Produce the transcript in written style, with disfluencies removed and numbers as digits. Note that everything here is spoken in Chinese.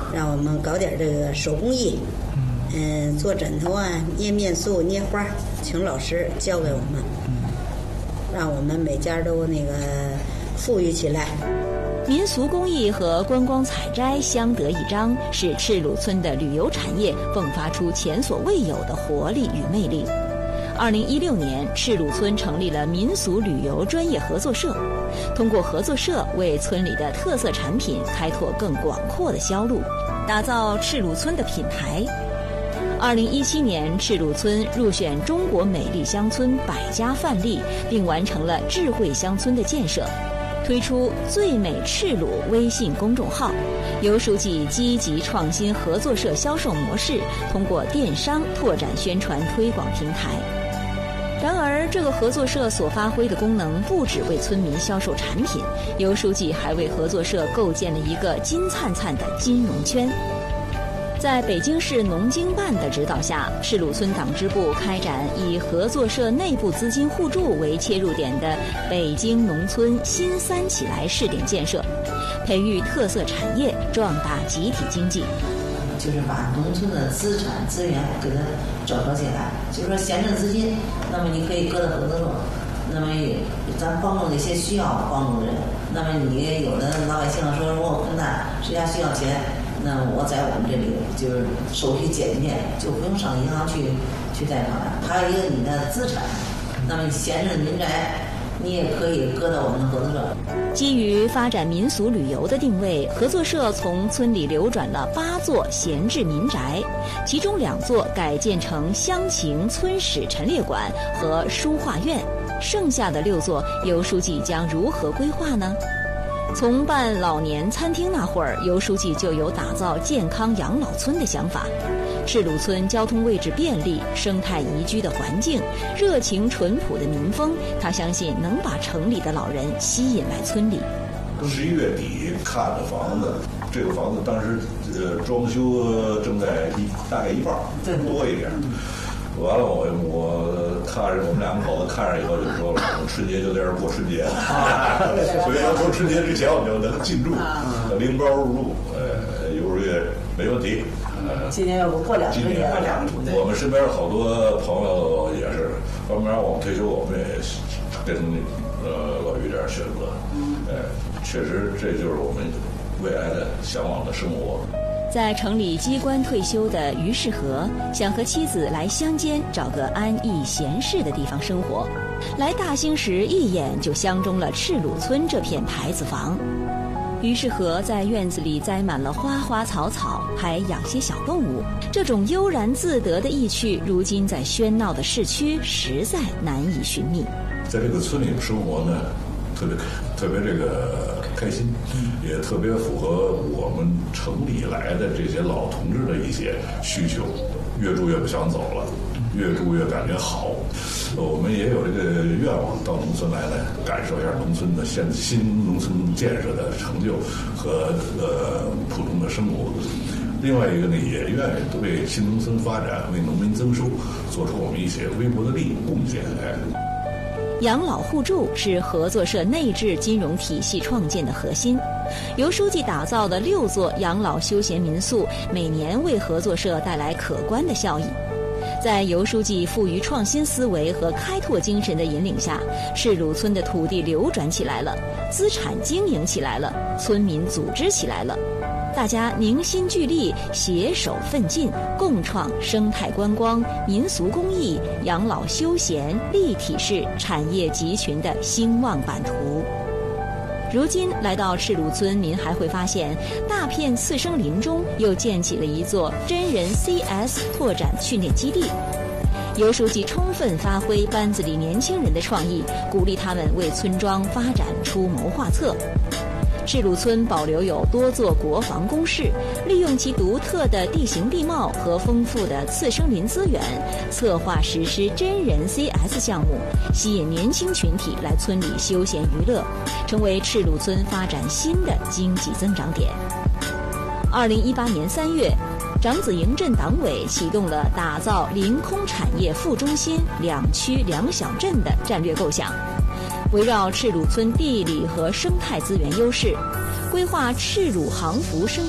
让我们搞点这个手工艺，做枕头啊，捏面塑、捏花，请老师教给我们，让我们每家都那个富裕起来。 民俗工艺和观光采摘相得益彰，使赤鲁村的旅游产业迸发出前所未有的活力与魅力。2016年，赤鲁村成立了民俗旅游专业合作社，通过合作社为村里的特色产品开拓更广阔的销路，打造赤鲁村的品牌。2017年，赤鲁村入选中国美丽乡村100家范例，并完成了智慧乡村的建设。推出最美赤鲁微信公众号，由书记积极创新合作社销售模式，通过电商拓展宣传推广平台。然而，这个合作社所发挥的功能不只为村民销售产品，由书记还为合作社构建了一个金灿灿的金融圈。在北京市农经办的指导下，赤鲁村党支部开展以合作社内部资金互助为切入点的北京农村新3起来试点建设，培育特色产业，壮大集体经济。 就是把农村的资产资源给它整合起来，就是说闲置资金，那么你可以搁到合作社，那么咱帮助那些需要帮助的人，那么你有的老百姓说我困难，谁家需要钱，那我在我们这里就是手续简便，就不用上银行去贷款。还有一个你的资产，那么闲置民宅，你也可以搁到我们合作社。 基于发展民俗旅游的定位，合作社从村里流转了8座闲置民宅，其中2座改建成乡情村史陈列馆和书画院，剩下的6座由书记将如何规划呢？从办老年餐厅那会儿，尤书记就有打造健康养老村的想法。赤鲁村交通位置便利，生态宜居的环境，热情淳朴的民风，他相信能把城里的老人吸引来村里。 11月底看的房子，这个房子当时装修正在大概一半，多一点。完了，我看着我们2个口子看着以后就说了，我们春节就在这儿过春节，所以要说春节之前我们就能进驻，拎包入住，有月没问题。 今年要不过2个月， 我们身边好多朋友也是，慢慢我们退休，我们也跟老于这样选择，确实这就是我们未来的向往的生活。 在城里机关退休的于世和想和妻子来乡间找个安逸闲适的地方生活，来大兴时一眼就相中了赤鲁村这片牌子房。于世和在院子里栽满了花花草草，还养些小动物，这种悠然自得的意趣，如今在喧闹的市区实在难以寻觅。 在这个村里生活呢，特别这个开心，也特别符合我们城里来的这些老同志的一些需求，越住越不想走了，越住越感觉好。我们也有这个愿望，到农村来呢，感受一下农村的新农村建设的成就和普通的生活。另外一个呢，也愿意为新农村发展、为农民增收做出我们一些微薄的贡献。 养老互助是合作社内置金融体系创建的核心。由书记打造的6座养老休闲民宿，每年为合作社带来可观的效益。在尤书记富于创新思维和开拓精神的引领下，赤鲁村的土地流转起来了，资产经营起来了，村民组织起来了。大家凝心聚力，携手奋进，共创生态观光、民俗工艺、养老休闲立体式产业集群的兴旺版图。如今来到赤鲁村，您还会发现大片次生林中又建起了一座真人 CS 拓展训练基地。尤书记充分发挥班子里年轻人的创意，鼓励他们为村庄发展出谋划策。赤鲁村保留有多座国防工事，利用其独特的地形地貌和丰富的次生林资源，策划实施真人 CS 项目，吸引年轻群体来村里休闲娱乐，成为赤鲁村发展新的经济增长点。2018年3月，长子营镇党委启动了打造临空产业副中心2区2小镇的战略构想，围绕赤鲁村地理和生态资源优势，规划赤鲁航服生